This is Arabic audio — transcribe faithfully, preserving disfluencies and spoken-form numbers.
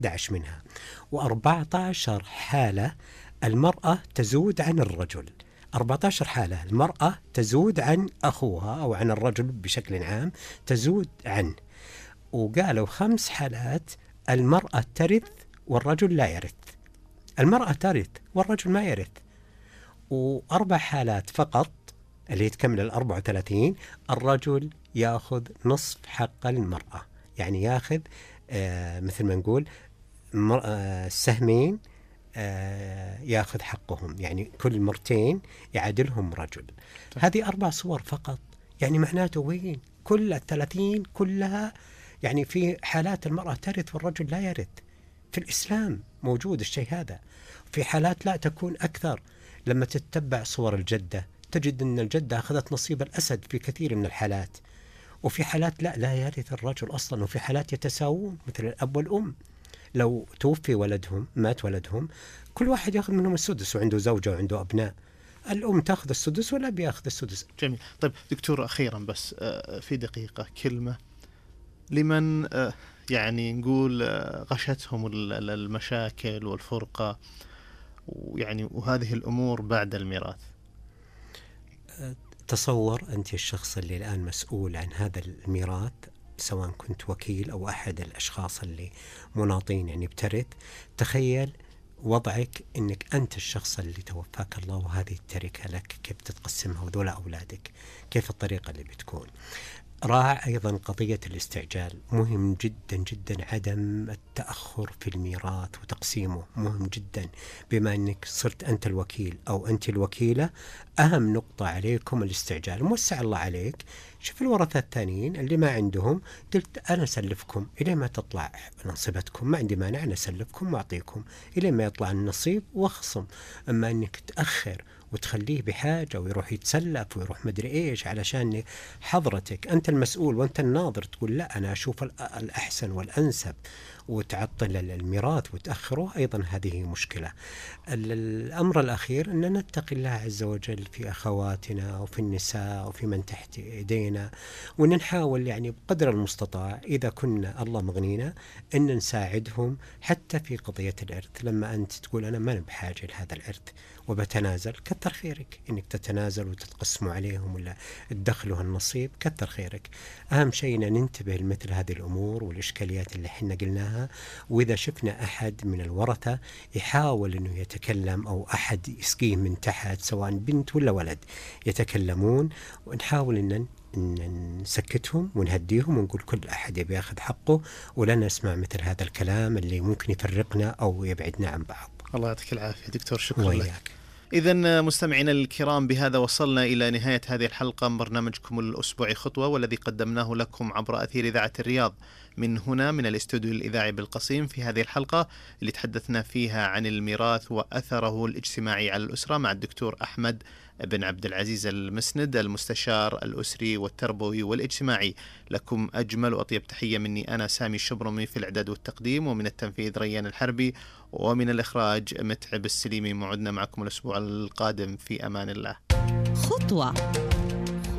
أحد عشر منها، وأربعة عشر حالة المرأة تزود عن الرجل. أربعة عشر حالة المرأة تزود عن أخوها أو عن الرجل بشكل عام تزود عنه. وقالوا خمس حالات المرأة ترث والرجل لا يرث. المرأة ترث والرجل ما يرث. وأربع حالات فقط اللي تكمل الأربعة وثلاثين الرجل يأخذ نصف حق المرأة، يعني يأخذ آه مثل ما نقول آه سهمين آه يأخذ حقهم، يعني كل مرتين يعادلهم رجل. هذه أربع صور فقط، يعني معناته وين كل الثلاثين كلها، يعني في حالات المرأة ترث والرجل لا يرث. في الإسلام موجود الشيء هذا. في حالات لا تكون أكثر. لما تتبع صور الجدة تجد أن الجدة أخذت نصيب الأسد في كثير من الحالات، وفي حالات لا لا يرث الرجل أصلا، وفي حالات يتساوون مثل الأب والأم. لو توفي ولدهم مات ولدهم كل واحد يأخذ منهم السدس وعنده زوجة وعنده أبناء، الأم تأخذ السدس والأب يأخذ السدس. جميل. طيب دكتور أخيرا بس في دقيقة كلمة لمن يعني نقول غشتهم المشاكل والفرقة ويعني وهذه الأمور بعد الميراث. تصور أنت الشخص اللي الآن مسؤول عن هذا الميراث، سواء كنت وكيل أو أحد الأشخاص اللي مناطين يعني بترث، تخيل وضعك أنك أنت الشخص اللي توفاك الله وهذه التركة لك، كيف تتقسمها وذولا أولادك، كيف الطريقة اللي بتكون. راعى أيضا قضية الاستعجال، مهم جدا جدا عدم التأخر في الميراث وتقسيمه مهم جدا. بما أنك صرت أنت الوكيل أو أنت الوكيلة، أهم نقطة عليكم الاستعجال. موسع الله عليك، شوف الورثة الثانيين اللي ما عندهم، قلت أنا أسلفكم إلى ما تطلع نصيبتكم، ما عندي مانع أنا أسلفكم وأعطيكم إلى ما يطلع النصيب وأخصم. أما أنك تأخر وتخليه بحاجة ويروح يتسلف ويروح مدري إيش علشان حضرتك أنت المسؤول وأنت الناظر تقول لا أنا أشوف الأحسن والأنسب وتعطل الميراث وتأخره، أيضا هذه مشكلة. الأمر الأخير أن نتقي الله عز وجل في أخواتنا وفي النساء وفي من تحت إيدينا، وأن نحاول يعني بقدر المستطاع إذا كنا الله مغنينا أن نساعدهم حتى في قضية الإرث. لما أنت تقول أنا ما بحاجة لهذا الإرث وبتنازل، كثر خيرك إنك تتنازل وتتقسموا عليهم ولا تدخلوا النصيب، كثر خيرك. أهم شيء أن ننتبه لمثل هذه الأمور والإشكاليات اللي حنا قلناها. وإذا شفنا أحد من الورثة يحاول أنه يتكلم أو أحد يسقيه من تحت سواء بنت ولا ولد يتكلمون، ونحاول أن نسكتهم ونهديهم ونقول كل أحد يبي ياخذ حقه، ولا نسمع مثل هذا الكلام اللي ممكن يفرقنا أو يبعدنا عن بعض. الله يعطيك العافية دكتور، شكرا وياك. لك. إذن مستمعينا الكرام، بهذا وصلنا إلى نهاية هذه الحلقة من برنامجكم الأسبوعي خطوة، والذي قدمناه لكم عبر أثير إذاعة الرياض من هنا من الاستوديو الإذاعي بالقصيم. في هذه الحلقة اللي تحدثنا فيها عن الميراث وأثره الاجتماعي على الأسرة مع الدكتور أحمد بن عبد العزيز المسند، المستشار الأسري والتربوي والاجتماعي. لكم أجمل وأطيب تحية مني أنا سامي الشبرمي في الإعداد والتقديم، ومن التنفيذ ريان الحربي، ومن الإخراج متعب السليمي. موعدنا معكم الأسبوع القادم في أمان الله. خطوة.